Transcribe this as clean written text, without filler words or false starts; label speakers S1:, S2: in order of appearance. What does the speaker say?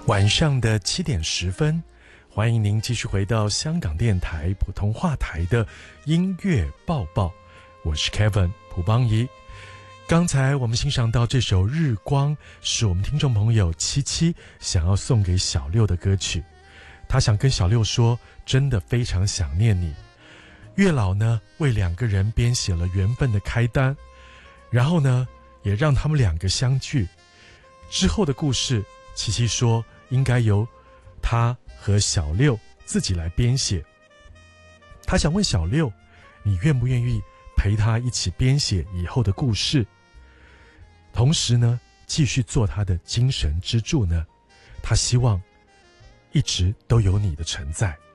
S1: 晚上的7:10，欢迎您继续回到香港电台普通话台的音乐报报，我是 Kevin 蒲邦仪。刚才我们欣赏到这首《日光》，是我们听众朋友七七想要送给小六的歌曲。他想跟小六说，真的非常想念你。月老呢，为两个人编写了缘分的开单，然后呢，也让他们两个相聚。之后的故事，七七说应该由他和小六自己来编写。他想问小六，你愿不愿意陪他一起编写以后的故事，同时呢，继续做他的精神支柱呢？他希望一直都有你的存在。